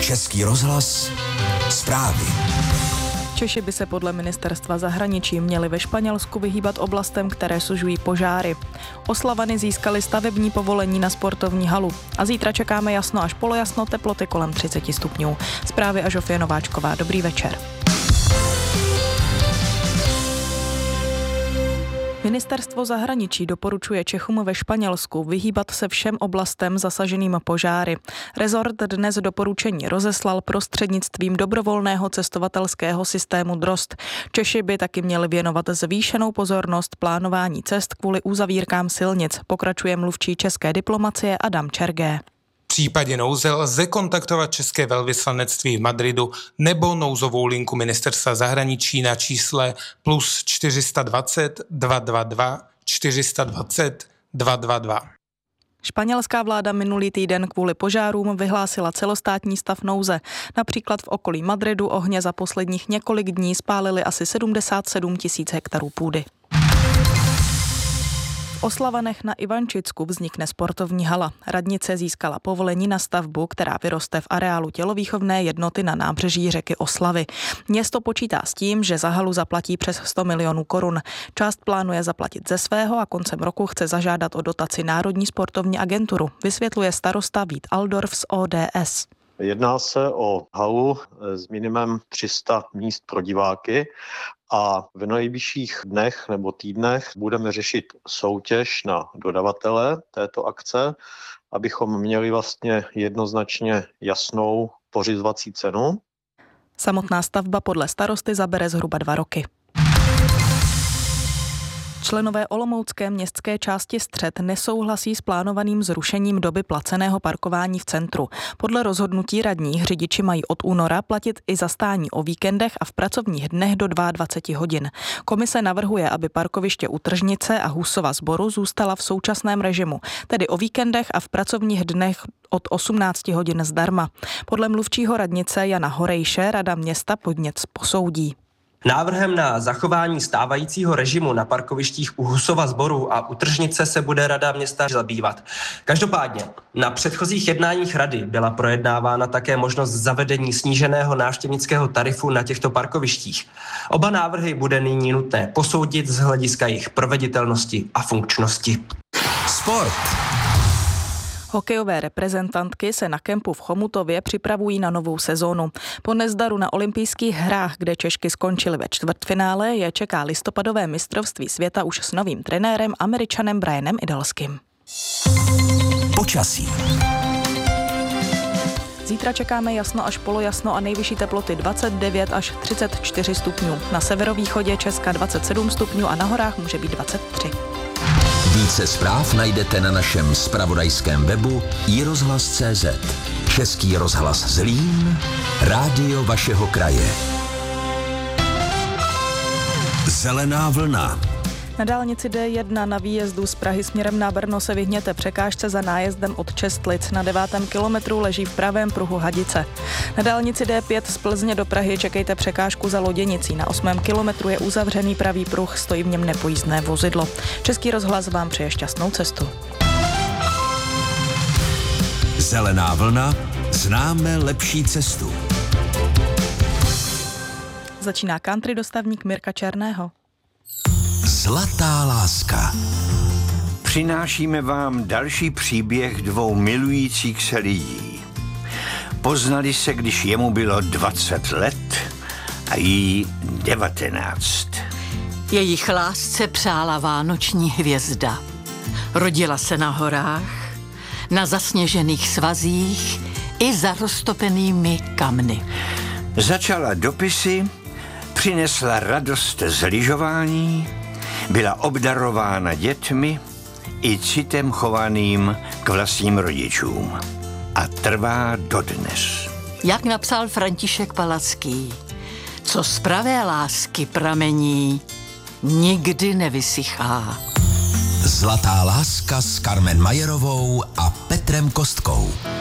Český rozhlas, zprávy. Češi by se podle ministerstva zahraničí měli ve Španělsku vyhýbat oblastem, které sužují požáry. Oslavany získali stavební povolení na sportovní halu. A zítra čekáme jasno až polojasno, teploty kolem 30 stupňů. Zprávy a Žofie Nováčková. Dobrý večer. Ministerstvo zahraničí doporučuje Čechům ve Španělsku vyhýbat se všem oblastem zasaženým požáry. Rezort dnes doporučení rozeslal prostřednictvím dobrovolného cestovatelského systému DROST. Češi by taky měli věnovat zvýšenou pozornost plánování cest kvůli uzavírkám silnic, pokračuje mluvčí české diplomacie Adam Čergé. V případě nouze lze kontaktovat české velvyslanectví v Madridu nebo nouzovou linku ministerstva zahraničí na čísle plus 420 222 420 222. Španělská vláda minulý týden kvůli požárům vyhlásila celostátní stav nouze. Například v okolí Madridu ohně za posledních několik dní spálily asi 77 000 hektarů půdy. V Oslavanech na Ivančicku vznikne sportovní hala. Radnice získala povolení na stavbu, která vyroste v areálu tělovýchovné jednoty na nábřeží řeky Oslavy. Město počítá s tím, že za halu zaplatí přes 100 milionů korun. Část plánuje zaplatit ze svého a koncem roku chce zažádat o dotaci Národní sportovní agenturu, vysvětluje starosta Vít Aldorf z ODS. Jedná se o halu s minimem 300 míst pro diváky a v nejbližších dnech nebo týdnech budeme řešit soutěž na dodavatele této akce, abychom měli vlastně jednoznačně jasnou pořizovací cenu. Samotná stavba podle starosty zabere zhruba 2 roky. Členové olomoucké městské části Střed nesouhlasí s plánovaným zrušením doby placeného parkování v centru. Podle rozhodnutí radních řidiči mají od února platit i za stání o víkendech a v pracovních dnech do 22 hodin. Komise navrhuje, aby parkoviště u Tržnice a Husova Sboru zůstala v současném režimu, tedy o víkendech a v pracovních dnech od 18 hodin zdarma. Podle mluvčího radnice Jana Horejše rada města podnět posoudí. Návrhem na zachování stávajícího režimu na parkovištích u Husova Sboru a u Tržnice se bude rada města zabývat. Každopádně na předchozích jednáních rady byla projednávána také možnost zavedení sníženého návštěvnického tarifu na těchto parkovištích. Oba návrhy bude nyní nutné posoudit z hlediska jejich proveditelnosti a funkčnosti. Sport. Hokejové reprezentantky se na kempu v Chomutově připravují na novou sezónu. Po nezdaru na olympijských hrách, kde Češky skončily ve čtvrtfinále, je čeká listopadové mistrovství světa už s novým trenérem Američanem Brianem Idalským. Počasí. Zítra čekáme jasno až polojasno a nejvyšší teploty 29 až 34 stupňů. Na severovýchodě Česka 27 stupňů a na horách může být 23. Více zpráv najdete na našem zpravodajském webu iRozhlas.cz. Český rozhlas Zlín, rádio vašeho kraje. Zelená vlna. Na dálnici D1 na výjezdu z Prahy směrem na Brno se vyhněte překážce za nájezdem od Čestlic. Na 9. kilometru leží v pravém pruhu Hadice. Na dálnici D5 z Plzně do Prahy čekejte překážku za Loděnicí. Na 8. kilometru je uzavřený pravý pruh, stojí v něm nepojízdné vozidlo. Český rozhlas vám přeje šťastnou cestu. Zelená vlna, známe lepší cestu. Začíná country dostavník Mirka Černého. Zlatá láska. Přinášíme vám další příběh 2 milujících se lidí. Poznali se, když jemu bylo 20 let a jí 19. Jejich lásce přála vánoční hvězda. Rodila se na horách, na zasněžených svazích i za roztopenými kamny. Začala dopisy, přinesla radost z lyžování, byla obdarována dětmi i citem chovaným k vlastním rodičům. A trvá dodnes. Jak napsal František Palacký, co z pravé lásky pramení, nikdy nevysychá. Zlatá láska s Carmen Majerovou a Petrem Kostkou.